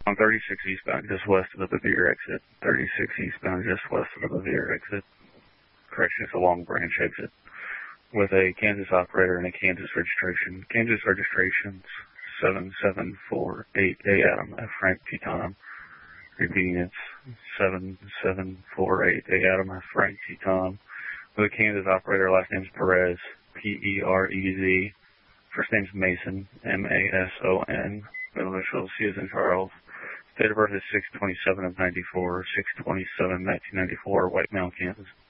On 36 eastbound, just west of the Bevier exit. 36 eastbound, just west of the Bevier exit. Correction, it's a Long Branch exit. With a Kansas operator and a Kansas registration. Kansas registrations 7748 Adam at Frank Teton. Repeating, it's 7748 Adam at Frank Teton. With a Kansas operator, last name's Perez, Perez. First name's Mason, Mason. Middle initials, C as in Charles. Date of birth is 6/27 of 94, 6/27/1994, White Mount, Kansas.